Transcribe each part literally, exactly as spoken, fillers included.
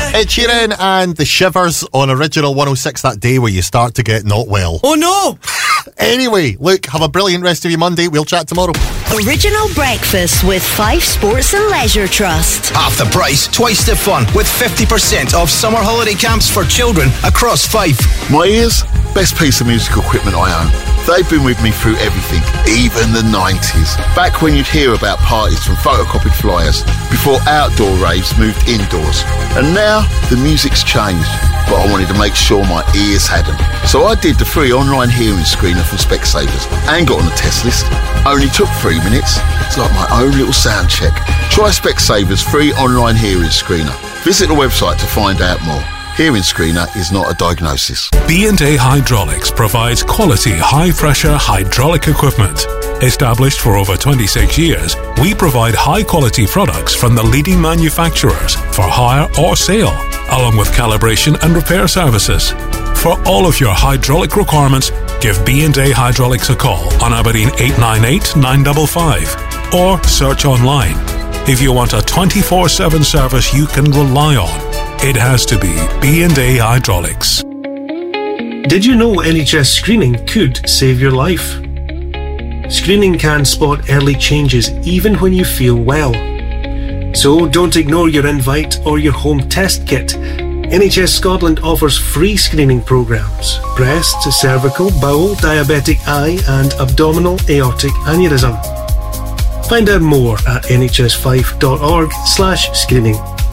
Ed Sheeran and the Shivers on Original one oh six, that day where you start to get not well. Oh no! Anyway, look, have a brilliant rest of your Monday. We'll chat tomorrow. Original Breakfast with Fife Sports and Leisure Trust. Half the price, twice the fun, with fifty percent off summer holiday camps for children across Fife. My ears, best piece of musical equipment I own. They've been with me through everything, even the nineties. Back when you'd hear about parties from photocopied flyers, before outdoor raves moved indoors. And now, the music's changed, but I wanted to make sure my ears hadn't. So I did the free online hearing screener from Specsavers and got on the test list. Only took three minutes. It's like my own little sound check. Try Specsavers free online hearing screener. Visit the website to find out more. Hearing screener is not a diagnosis. B and A Hydraulics provides quality high-pressure hydraulic equipment. Established for over twenty-six years, we provide high-quality products from the leading manufacturers for hire or sale, along with calibration and repair services. For all of your hydraulic requirements, give B and A Hydraulics a call on Aberdeen eight nine eight, nine five five or search online. If you want a twenty-four seven service you can rely on, it has to be B and A Hydraulics. Did you know N H S screening could save your life? Screening can spot early changes even when you feel well. So don't ignore your invite or your home test kit. N H S Scotland offers free screening programmes: breast, cervical, bowel, diabetic eye and abdominal aortic aneurysm. Find out more at n h s fife dot org slash screening.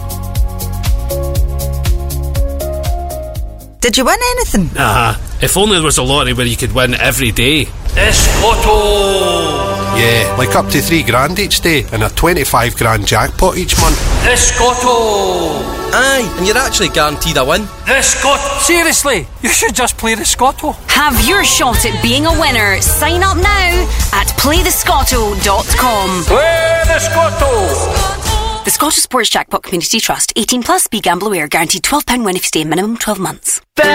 Did you win anything? Nah, if only there was a lottery where you could win every day. Escoto! Yeah, like up to three grand each day and a twenty-five grand jackpot each month. Escoto! Aye, and you're actually guaranteed a win. Escoto! Seriously, you should just play the Scotto. Have your shot at being a winner. Sign up now at play the scotto dot com. Play the Scotto! The Scottish Sports Jackpot Community Trust. eighteen plus. Be gamble aware. Guaranteed twelve pounds win if you stay minimum twelve months.